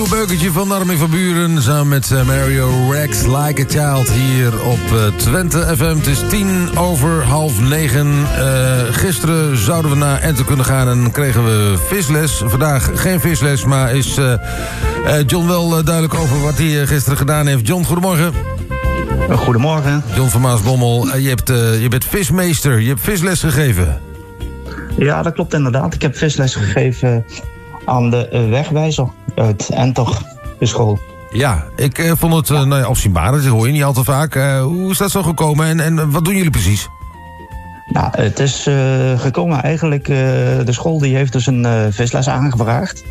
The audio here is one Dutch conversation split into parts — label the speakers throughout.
Speaker 1: nieuw beukentje van Armin van Buuren samen met Mario Rex, Like a Child hier op Twente FM. Het is 9:10. Gisteren zouden we naar Ente kunnen gaan en kregen we visles. Vandaag geen visles, maar is John wel duidelijk over wat hij gisteren gedaan heeft. John, goedemorgen.
Speaker 2: Goedemorgen.
Speaker 1: John van Maasbommel, je bent vismeester, je hebt visles gegeven.
Speaker 2: Ja, dat klopt inderdaad. Ik heb visles gegeven aan de wegwijzer uit Enter, de school.
Speaker 1: Ja, ik vond het opzienbaar, dat hoor je niet al te vaak. Hoe is dat zo gekomen en wat doen jullie precies?
Speaker 2: Nou, het is gekomen eigenlijk, de school die heeft dus een visles aangevraagd.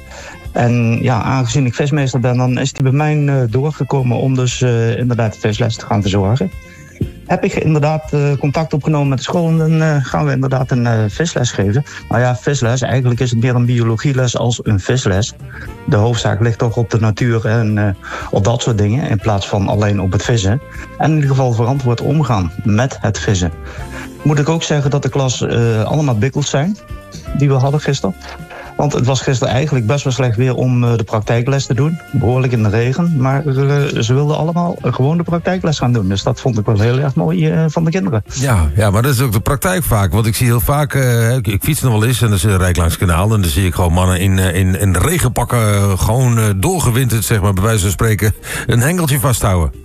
Speaker 2: En ja, aangezien ik vismeester ben, dan is die bij mij doorgekomen om dus inderdaad de visles te gaan verzorgen. Heb ik inderdaad contact opgenomen met de school en dan gaan we inderdaad een visles geven. Nou ja, visles, eigenlijk is het meer een biologieles als een visles. De hoofdzaak ligt toch op de natuur en op dat soort dingen, in plaats van alleen op het vissen. En in ieder geval verantwoord omgaan met het vissen. Moet ik ook zeggen dat de klas allemaal bikkels zijn, die we hadden gisteren. Want het was gisteren eigenlijk best wel slecht weer om de praktijkles te doen. Behoorlijk in de regen. Maar ze wilden allemaal gewoon de praktijkles gaan doen. Dus dat vond ik wel heel erg mooi van de kinderen.
Speaker 1: Ja, maar dat is ook de praktijk vaak. Want ik zie heel vaak, ik fiets nog wel eens en dan rijd ik langs het kanaal. En dan zie ik gewoon mannen in regenpakken gewoon doorgewinterd, zeg maar, bij wijze van spreken, een hengeltje vasthouden.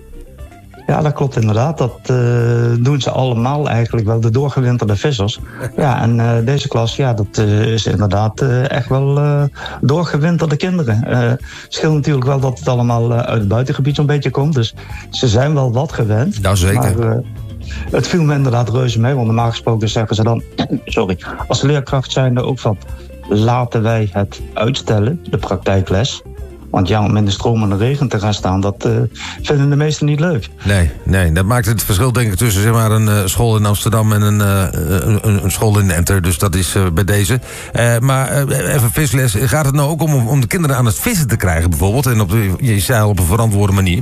Speaker 2: Ja, dat klopt inderdaad. Dat doen ze allemaal eigenlijk wel, de doorgewinterde vissers. Ja, en deze klas, ja, dat is inderdaad echt wel doorgewinterde kinderen. Het scheelt natuurlijk wel dat het allemaal uit het buitengebied zo'n beetje komt. Dus ze zijn wel wat gewend.
Speaker 1: Nou, zeker.
Speaker 2: Maar het viel me inderdaad reuze mee, want normaal gesproken zeggen ze dan, als leerkracht zijn er ook van, laten wij het uitstellen, de praktijkles. Want ja, om in de stromende regen te gaan staan, dat vinden de meesten niet leuk.
Speaker 1: Nee, dat maakt het verschil denk ik tussen zeg maar, een school in Amsterdam en een school in Enter. Dus dat is bij deze. Maar even visles, gaat het nou ook om de kinderen aan het vissen te krijgen bijvoorbeeld? En je zei al op een verantwoorde manier?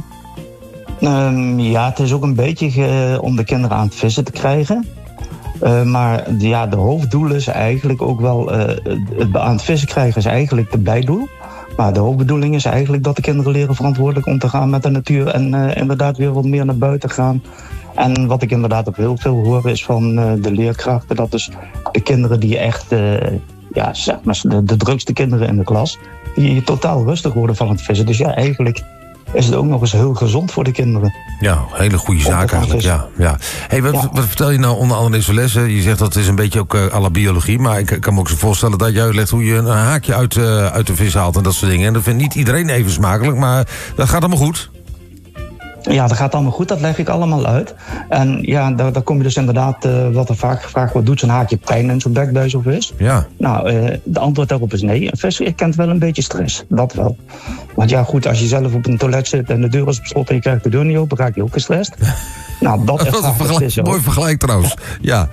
Speaker 2: Ja, het is ook een beetje om de kinderen aan het vissen te krijgen. Maar ja, de hoofddoel is eigenlijk ook wel, aan het vissen krijgen is eigenlijk de bijdoel. Maar de hoofdbedoeling is eigenlijk dat de kinderen leren verantwoordelijk om te gaan met de natuur. En inderdaad weer wat meer naar buiten gaan. En wat ik inderdaad ook heel veel hoor is van de leerkrachten. Dat dus de kinderen die echt, zeg maar de drukste kinderen in de klas. Die totaal rustig worden van het vissen. Dus ja, eigenlijk is het ook nog eens heel gezond voor de kinderen.
Speaker 1: Ja, hele goede zaak eigenlijk. Ja. Hey, wat vertel je nou onder andere in deze lessen? Je zegt dat het is een beetje ook à la biologie. Maar ik kan me ook zo voorstellen dat je uitlegt hoe je een haakje uit de vis haalt en dat soort dingen. En dat vindt niet iedereen even smakelijk, maar dat gaat allemaal goed.
Speaker 2: Ja, dat gaat allemaal goed, dat leg ik allemaal uit. En ja, daar kom je dus inderdaad, wat er vaak gevraagd wordt, doet zo'n haakje pijn in zo'n bek bij zo'n vis?
Speaker 1: Ja.
Speaker 2: Nou, de antwoord daarop is nee. Een vis kent wel een beetje stress, dat wel. Want ja, goed, als je zelf op een toilet zit en de deur is op slot en je krijgt de deur niet open, raak je ook gestrest. Nou, dat is
Speaker 1: een mooi vergelijk trouwens. Ja.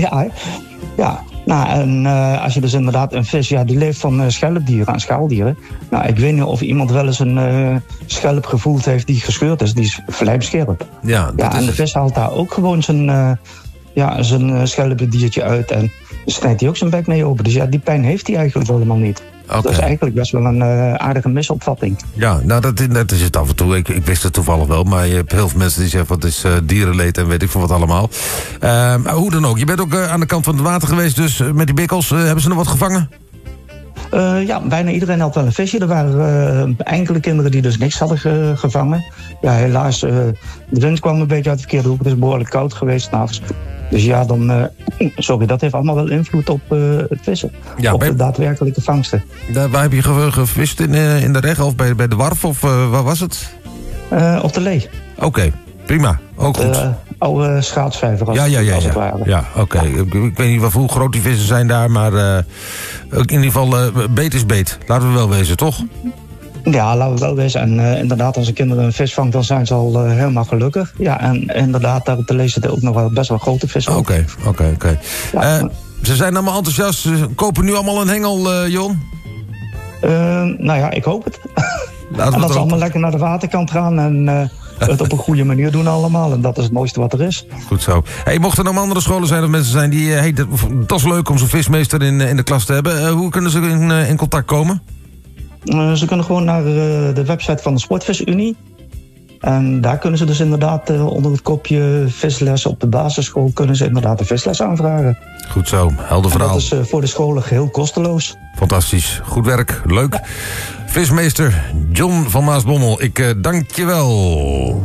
Speaker 2: Nou, en als je dus inderdaad een vis, ja, die leeft van schelpdieren en schaaldieren. Nou, ik weet niet of iemand wel eens een schelp gevoeld heeft die gescheurd is. Die is vlijmscherp.
Speaker 1: Ja,
Speaker 2: en de vis haalt daar ook gewoon zijn schelpdiertje uit. En snijdt hij ook zijn bek mee open. Dus ja, die pijn heeft hij eigenlijk helemaal niet. Okay. Dat is eigenlijk best wel een aardige misopvatting.
Speaker 1: Ja, nou dat is het af en toe. Ik wist het toevallig wel, maar je hebt heel veel mensen die zeggen wat is dierenleed en weet ik veel wat allemaal. Hoe dan ook, je bent ook aan de kant van het water geweest, dus met die bikkels, hebben ze nog wat gevangen?
Speaker 2: Ja, bijna iedereen had wel een visje. Er waren enkele kinderen die dus niks hadden gevangen. Ja, helaas, de wind kwam een beetje uit de verkeerde hoek. Het is behoorlijk koud geweest 's nachts. Dus ja, dat heeft allemaal wel invloed op het vissen. Ja, op de daadwerkelijke vangsten.
Speaker 1: Waar heb je gevist? In de Reg of bij de Warf? Of waar was het?
Speaker 2: Op de Lee.
Speaker 1: Oké, prima. Ook goed.
Speaker 2: Oude schaatsvijver als het ware.
Speaker 1: Ja, oké. Ik weet niet hoe groot die vissen zijn daar, maar in ieder geval beet is beet. Laten we wel wezen, toch?
Speaker 2: Ja, laten we wel wezen. En inderdaad, als een kinderen een vis vangt, dan zijn ze al helemaal gelukkig. Ja, en inderdaad, daar op de Lee zitten ook nog wel best wel grote vissen.
Speaker 1: Oké. Ja, ze zijn allemaal enthousiast. Ze kopen nu allemaal een hengel, Jon?
Speaker 2: Nou ja, ik hoop het. En dat ze allemaal lekker naar de waterkant gaan en het op een goede manier doen allemaal. En dat is het mooiste wat er is.
Speaker 1: Goed zo. Hey, mochten er nog andere scholen zijn of mensen zijn die... dat is leuk om zo'n vismeester in de klas te hebben. Hoe kunnen ze in contact komen?
Speaker 2: Ze kunnen gewoon naar de website van de Sportvisunie. En daar kunnen ze dus inderdaad onder het kopje visles op de basisschool... kunnen ze inderdaad de visles aanvragen.
Speaker 1: Goed zo, helder verhaal.
Speaker 2: En dat is voor de scholen geheel kosteloos.
Speaker 1: Fantastisch, goed werk, leuk. Vismeester John van Maasbommel, ik dank je wel.